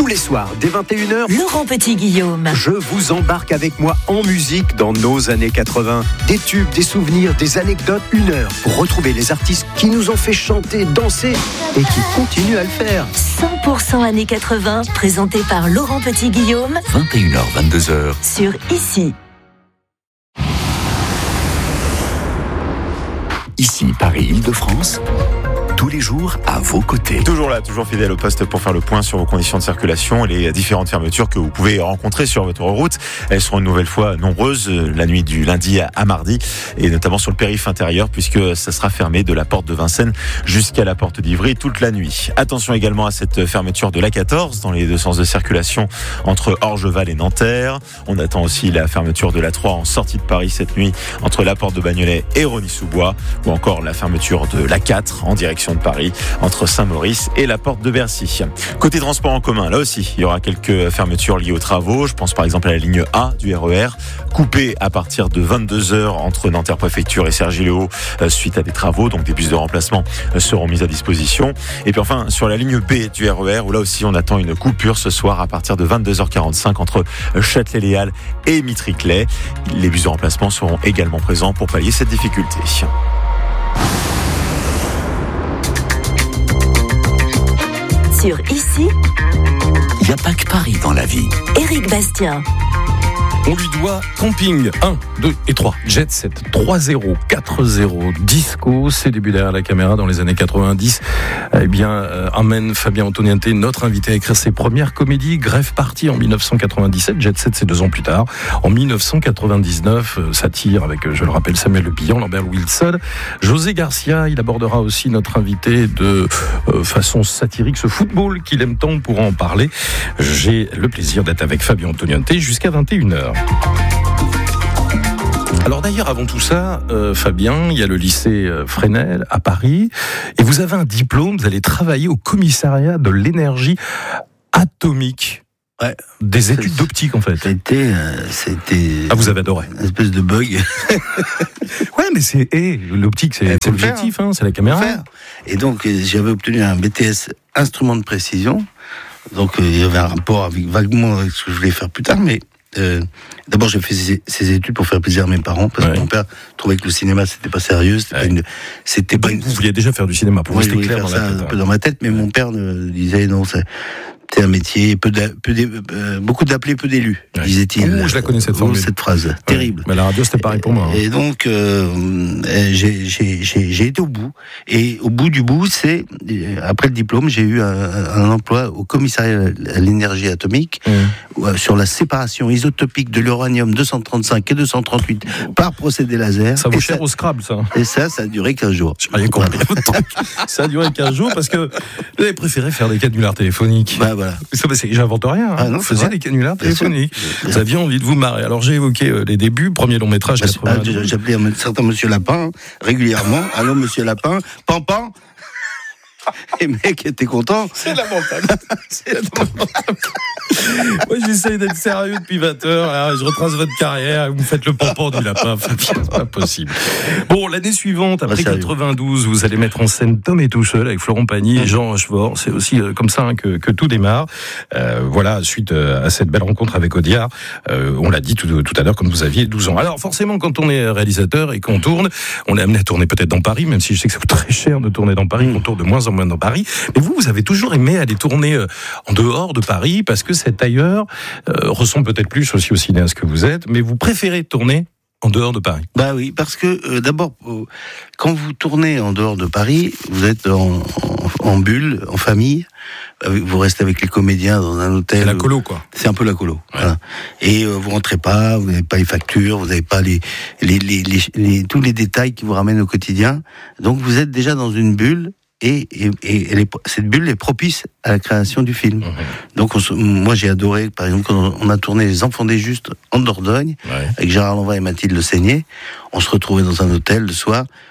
Tous les soirs, dès 21h, Laurent Petit-Guillaume. je vous embarque avec moi en musique dans nos années 80. Des tubes, des souvenirs, des anecdotes, 1 heure pour retrouver les artistes qui nous ont fait chanter, danser et qui continuent à le faire. 100% années 80, présenté par Laurent Petit-Guillaume 21h, 22h. sur Ici. Ici, Paris-Île-de-France. Tous les jours à vos côtés. Toujours là, toujours fidèle au poste pour faire le point sur vos conditions de circulation et les différentes fermetures que vous pouvez rencontrer sur votre route. Elles seront une nouvelle fois nombreuses la nuit du lundi à mardi et notamment sur le périph' intérieur puisque ça sera fermé de la porte de Vincennes jusqu'à la porte d'Ivry toute la nuit. Attention également à cette fermeture de l'A14 dans les deux sens de circulation entre Orgeval et Nanterre. On attend aussi la fermeture de l'A3 en sortie de Paris cette nuit entre la porte de Bagnolet et Rosny-sous-Bois ou encore la fermeture de l'A4 en direction de Paris, entre Saint-Maurice et la porte de Bercy. Côté transport en commun, là aussi, il y aura quelques fermetures liées aux travaux. Je pense par exemple à la ligne A du RER, coupée à partir de 22h entre Nanterre Préfecture et Cergy-le-Haut suite à des travaux. Donc des bus de remplacement seront mis à disposition. Et puis enfin, sur la ligne B du RER, où là aussi on attend une coupure ce soir à partir de 22h45 entre Châtelet-Les-Halles et Mitriclet. Les bus de remplacement seront également présents pour pallier cette difficulté. Sur Ici, Il n'y a pas que Paris dans la vie. Éric Bastien. On lui doit Camping 1, 2 et 3. Jet Set 3-0, 4-0, Disco, c'est début derrière la caméra dans les années 90. Eh bien, amène Fabien Antoniente, notre invité, à écrire ses premières comédies. Grève Party en 1997, Jet Set c'est 2 ans plus tard. En 1999, satire avec, je le rappelle, Samuel Le Bihan, Lambert Wilson. José Garcia, il abordera aussi notre invité de façon satirique ce football qu'il aime tant. Pour en parler, j'ai le plaisir d'être avec Fabien Antoniente jusqu'à 21h. Alors d'ailleurs, avant tout ça, Fabien, il y a le lycée Fresnel à Paris, et vous avez un diplôme, vous allez travailler au commissariat de l'énergie atomique. Ouais. Des études d'optique en fait. C'était. Ah, vous avez adoré. Une espèce de bug. Ouais, mais c'est l'optique, c'est l'objectif, c'est la caméra. Et donc j'avais obtenu un BTS instrument de précision. Donc il y avait un rapport vaguement avec ce que je voulais faire plus tard, mais d'abord j'ai fait ces études pour faire plaisir à mes parents parce que mon père trouvait que le cinéma c'était pas sérieux, c'était pas une. Vous vouliez déjà faire du cinéma, pour vous c'était clair dans la tête. Un peu dans ma tête, mais mon père disait non, c'est un métier, beaucoup d'appelés, peu d'élus, disait-il. Je la connais cette formule. Cette phrase, terrible. Mais la radio c'était pareil pour moi. Et donc j'ai été au bout. Et au bout du bout, c'est après le diplôme, j'ai eu un emploi au commissariat à l'énergie atomique sur la séparation isotopique de l'uranium 235 et 238 par procédé laser. Ça vaut cher au Scrabble, ça. Et ça a duré 15 jours. J'ai rien compris. Ça a duré 15 jours parce que vous avez préféré faire des canulars téléphoniques. Bah voilà. J'invente rien. Vous faisiez des canulars téléphoniques. Vous aviez envie de vous marrer. Alors j'ai évoqué les débuts, premier long métrage. J'appelais un certain Monsieur Lapin régulièrement. Allô Monsieur Lapin, Pampan. Et mec était content. C'est lamentable. Moi j'essaye d'être sérieux depuis 20 heures. Alors, je retrace votre carrière. Vous faites le pampan du lapin. C'est pas possible. Bon, l'année suivante, après 92, vous allez mettre en scène Tom est tout seul avec Florent Pagny et Jean Rochefort. C'est aussi comme ça que tout démarre. Voilà, suite à cette belle rencontre avec Audiard. On l'a dit tout à l'heure, comme vous aviez 12 ans. Alors forcément, quand on est réalisateur et qu'on tourne, on est amené à tourner peut-être dans Paris, même si je sais que ça coûte très cher de tourner dans Paris, qu'on tourne de moins en moins dans Paris. Mais vous avez toujours aimé aller tourner en dehors de Paris parce que cet ailleurs ressemble peut-être plus aussi au cinéaste que vous êtes, mais vous préférez tourner en dehors de Paris. Bah oui, parce que d'abord, quand vous tournez en dehors de Paris, vous êtes en bulle, en famille. Vous restez avec les comédiens dans un hôtel. C'est la colo, quoi. C'est un peu la colo. Ouais. Voilà. Et vous rentrez pas, vous n'avez pas les factures, vous n'avez pas tous les détails qui vous ramènent au quotidien. Donc vous êtes déjà dans une bulle. Et cette bulle est propice à la création du film. Donc moi j'ai adoré, par exemple, quand on a tourné Les Enfants des Justes en Dordogne, avec Gérard Lanvin et Mathilde Le Seigné, on se retrouvait dans un hôtel le soir,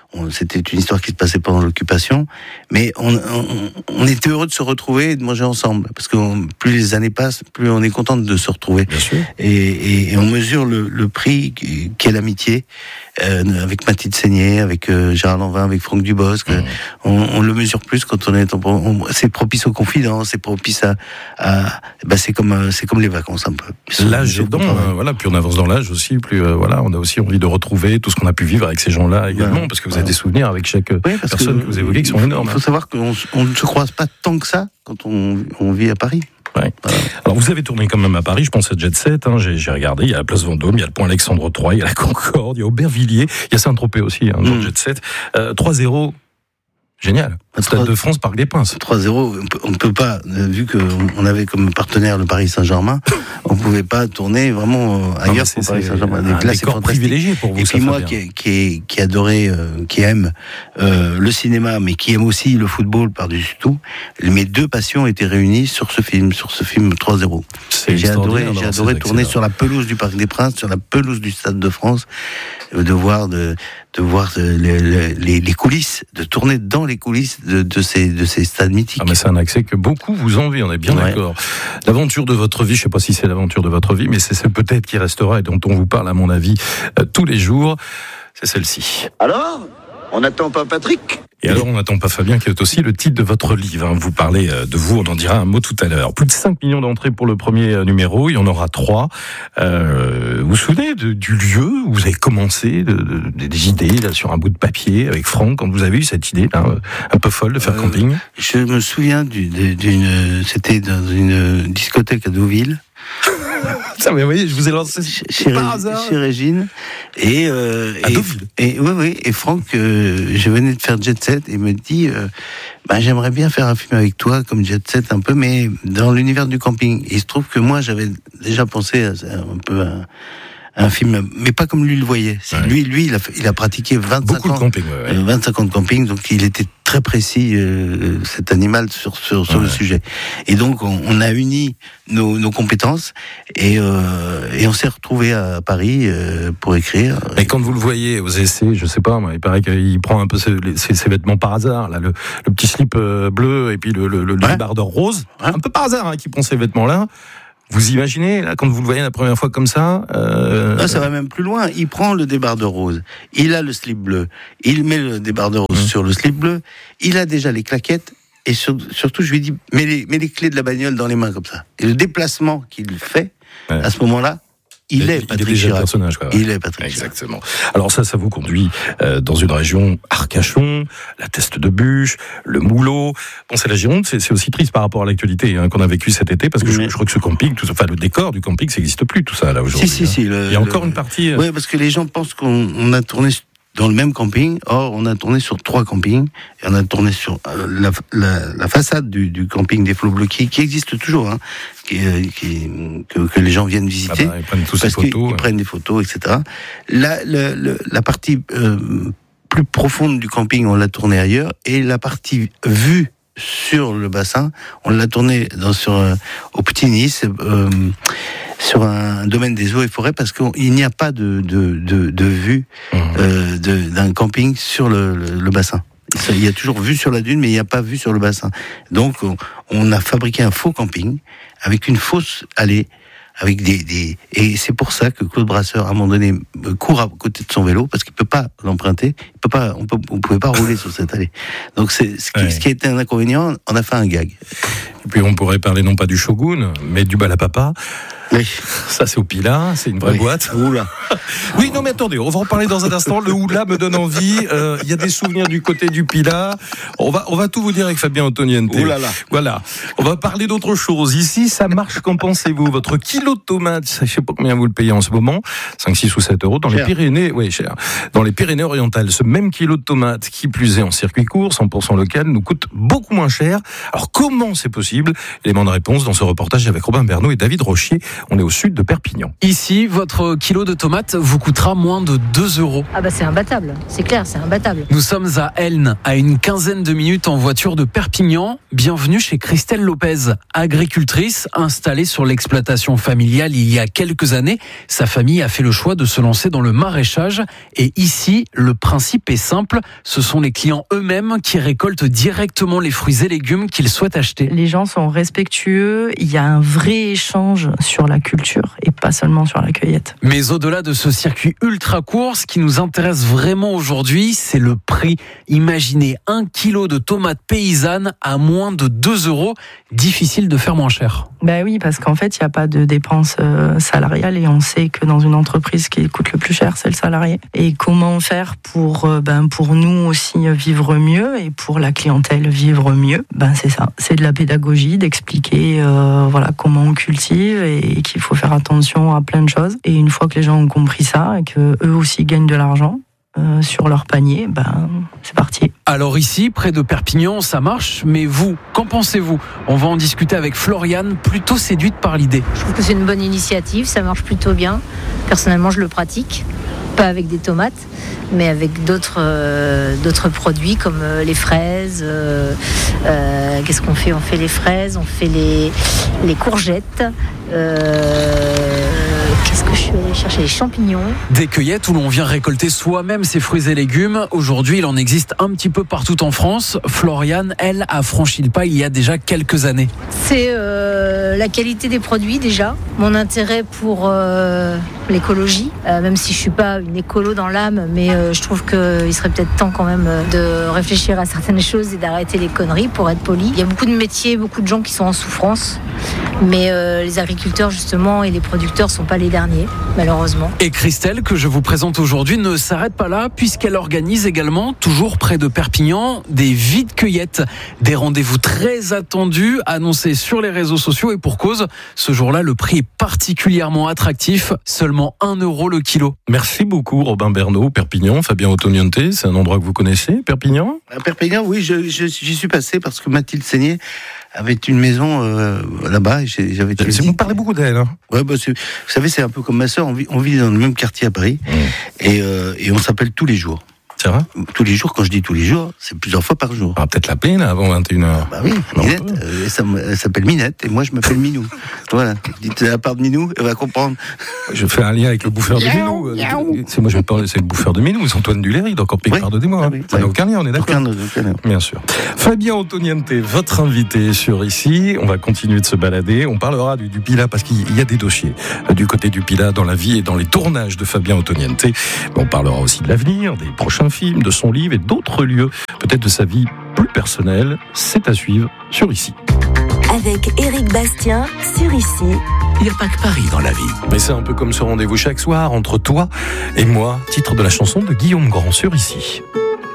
C'était une histoire qui se passait pendant l'occupation, mais on était heureux de se retrouver et de manger ensemble, parce que plus les années passent, plus on est content de se retrouver. Bien sûr. Et on mesure le prix qu'est l'amitié, avec Mathilde Seigné, avec Gérard Lanvin, avec Franck Dubosc. On le mesure plus quand on est c'est propice aux confidences, c'est propice c'est comme les vacances un peu. L'âge aidant, voilà, plus on avance dans l'âge aussi, plus on a aussi envie de retrouver tout ce qu'on a pu vivre avec ces gens-là également, parce que vous avez des souvenirs avec chaque personne que vous évoquez qui sont énormes. Il faut savoir qu'on ne se croise pas tant que ça quand on vit à Paris. Ouais. Alors vous avez tourné quand même à Paris, je pense à Jet Set, j'ai regardé, il y a la place Vendôme, il y a le pont Alexandre III, il y a la Concorde, il y a Aubervilliers, il y a Saint-Tropez aussi, dans Jet Set. 3-0, génial. Stade de France, Parc des Princes. 3-0, on ne peut pas, vu qu'on avait comme partenaire le Paris Saint-Germain, on ne pouvait pas tourner vraiment ailleurs pour Paris Saint-Germain. Là, c'est privilégié pour vous. Et puis moi, qui adorais, qui aime le cinéma, mais qui aime aussi le football par-dessus tout, mes deux passions étaient réunies sur ce film 3-0. J'ai adoré tourner sur la pelouse du Parc des Princes, sur la pelouse du Stade de France, de voir les coulisses, de tourner dans les coulisses de ces stades mythiques. Mais c'est un accès que beaucoup vous envient, on est bien d'accord. L'aventure de votre vie, je ne sais pas si c'est l'aventure de votre vie, mais c'est celle peut-être qui restera et dont on vous parle à mon avis tous les jours, c'est celle-ci. Alors, on n'attend pas Patrick ? Et alors, on n'attend pas Fabien, qui est aussi le titre de votre livre. Vous parlez de vous, on en dira un mot tout à l'heure. Plus de 5 millions d'entrées pour le premier numéro, il y en aura 3. Vous vous souvenez du lieu où vous avez commencé, des idées là, sur un bout de papier avec Franck, quand vous avez eu cette idée là, un peu folle de faire camping? Je me souviens c'était dans une discothèque à Deauville. Ça, mais oui, je vous ai lancé par hasard. Chez Régine. Et Franck, je venais de faire Jet Set et me dit, j'aimerais bien faire un film avec toi, comme Jet Set un peu, mais dans l'univers du camping. Et il se trouve que moi, j'avais déjà pensé à un peu un film, mais pas comme lui le voyait. Ouais. Lui, il a pratiqué 25 ans. 25 ans de camping, donc il était très précis, cet animal, sur le sujet. Et donc, on a uni nos compétences et on s'est retrouvés à Paris pour écrire. Et quand vous le voyez aux essais, je sais pas, il paraît qu'il prend un peu ses vêtements par hasard, là, le petit slip bleu et puis le débardeur rose, un peu par hasard, qui prend ces vêtements-là. Vous imaginez, là, quand vous le voyez la première fois comme ça... ça va même plus loin. Il prend le débardeur rose, il a le slip bleu, il met le débardeur rose sur le slip bleu, il a déjà les claquettes, et surtout, je lui dis, mets les clés de la bagnole dans les mains comme ça. Et le déplacement qu'il fait, à ce moment-là, il est Patrick Chirac. Personnage, quoi. Il est Patrick Chirac. Exactement. Alors ça vous conduit dans une région, Arcachon, la Teste de Bûche, le Moulot. Bon, c'est la Gironde, c'est aussi triste par rapport à l'actualité qu'on a vécu cet été, parce que je crois que ce camping, le décor du camping, ça n'existe plus, tout ça, là, aujourd'hui. Si. Il y a encore une partie... Oui, parce que les gens pensent qu'on a tourné dans le même camping. Or, on a tourné sur 3 campings. Et on a tourné sur la façade du camping des Flots Bleus, qui existe toujours, que les gens viennent visiter. Ils prennent tous ces photos. Ils prennent des photos, etc. La partie plus profonde du camping, on l'a tournée ailleurs. Et la partie vue sur le bassin, on l'a tournée au Petit Nice, sur un domaine des eaux et forêts, parce qu'il n'y a pas de vue d'un camping sur le bassin. Il y a toujours vue sur la dune, mais il n'y a pas vue sur le bassin. Donc, on a fabriqué un faux camping avec une fausse allée, avec et c'est pour ça que Claude Brasseur, à un moment donné, court à côté de son vélo, parce qu'il peut pas l'emprunter. On pouvait pas rouler sur cette allée. Donc, ce qui a été un inconvénient, on a fait un gag. Et puis, on pourrait parler non pas du Shogun, mais du Balapapa. Oui. Ça, c'est au Pila, c'est une vraie boîte. Oula. Oui, non, mais attendez, on va en parler dans un instant. Le Oula me donne envie. Il y a des souvenirs du côté du Pila. On va tout vous dire avec Fabien Antoniente. Oulala. Voilà. On va parler d'autre chose. Ici, ça marche, qu'en pensez-vous? Votre kilo de tomates, je sais pas combien vous le payez en ce moment. 5, 6 ou 7 euros. Dans les Pyrénées, oui, cher. Dans les Pyrénées-Orientales, ce même kilo de tomates, qui plus est en circuit court, 100% local, nous coûte beaucoup moins cher. Alors, comment c'est possible? Élément de réponse dans ce reportage avec Robin Bernot et David Rochier On est au sud de Perpignan. Ici, votre kilo de tomates vous coûtera moins de 2 €. Ah bah c'est imbattable, c'est clair, c'est imbattable. Nous sommes à Elne, à une quinzaine de minutes en voiture de Perpignan. Bienvenue chez Christelle Lopez, agricultrice installée sur l'exploitation familiale il y a quelques années. Sa famille a fait le choix de se lancer dans le maraîchage. Et ici, le principe est simple. Ce sont les clients eux-mêmes qui récoltent directement les fruits et légumes qu'ils souhaitent acheter. Les gens sont respectueux. Il y a un vrai échange sur la culture et pas seulement sur la cueillette. Mais au-delà de ce circuit ultra court, ce qui nous intéresse vraiment aujourd'hui, c'est le prix. Imaginez 1 kilo de tomates paysannes à moins de 2 €. Difficile de faire moins cher. Ben oui, parce qu'en fait, il n'y a pas de dépenses salariales et on sait que dans une entreprise, ce qui coûte le plus cher, c'est le salarié. Et comment faire pour nous aussi vivre mieux et pour la clientèle vivre mieux? C'est ça, c'est de la pédagogie, d'expliquer comment on cultive et qu'il faut faire attention à plein de choses. Et une fois que les gens ont compris ça et que eux aussi gagnent de l'argent sur leur panier, c'est parti. Alors ici, près de Perpignan, ça marche, mais vous, qu'en pensez-vous? On va en discuter avec Floriane, plutôt séduite par l'idée. Je trouve que c'est une bonne initiative, ça marche plutôt bien. Personnellement, je le pratique. Pas avec des tomates, mais avec d'autres produits comme les fraises. Qu'est-ce qu'on fait? On fait les fraises, on fait les courgettes. Qu'est-ce que je suis allée chercher? Les champignons. Des cueillettes où l'on vient récolter soi-même ses fruits et légumes. Aujourd'hui, il en existe un petit peu partout en France. Floriane, elle, a franchi le pas il y a déjà quelques années. C'est la qualité des produits déjà, mon intérêt pour l'écologie, même si je suis pas une écolo dans l'âme, mais je trouve qu'il serait peut-être temps quand même de réfléchir à certaines choses et d'arrêter les conneries, pour être poli. Il y a beaucoup de métiers, beaucoup de gens qui sont en souffrance, mais les agriculteurs justement et les producteurs sont pas les derniers, malheureusement. Et Christelle, que je vous présente aujourd'hui, ne s'arrête pas là, puisqu'elle organise également, toujours près de Perpignan, des vide-cueillettes. Des rendez-vous très attendus, annoncés sur les réseaux sociaux, et pour cause, ce jour-là, le prix est particulièrement attractif, seulement 1 € le kilo. Merci beaucoup Robin Bernot, Perpignan. Fabien Ottoniente, c'est un endroit que vous connaissez, Perpignan? À Perpignan, oui, j'y suis passé parce que Mathilde Seigné avait une maison là-bas. Vous parlez beaucoup d'elle. Hein. Ouais, vous savez, c'est un peu comme ma sœur. On vit dans le même quartier à Paris et on s'appelle tous les jours. C'est vrai? Tous les jours, quand je dis tous les jours, c'est plusieurs fois par jour. On va peut-être l'appeler là, avant 21h. Oui, Minette, elle s'appelle Minette et moi je m'appelle Minou. Voilà, dites à la part de Minou, elle va comprendre. Je fais un lien avec le bouffeur de Minou. C'est moi je vais parler, c'est le bouffeur de Minou, c'est Antoine Duléry, donc en pays, pardonnez-moi. Ça n'a aucun lien, on est d'accord. Aucun lien. Bien sûr. Fabien Ottoniente, votre invité sur ici. On va continuer de se balader. On parlera du Pilat parce qu'il y a des dossiers du côté du Pilat dans la vie et dans les tournages de Fabien Ottoniente. On parlera aussi de l'avenir, des prochains films, de son livre et d'autres lieux, peut-être de sa vie plus personnelle. C'est à suivre sur Ici. Avec Éric Bastien sur Ici. Il n'y a pas que Paris dans la vie. Mais c'est un peu comme ce rendez-vous chaque soir entre toi et moi, titre de la chanson de Guillaume Grand sur Ici.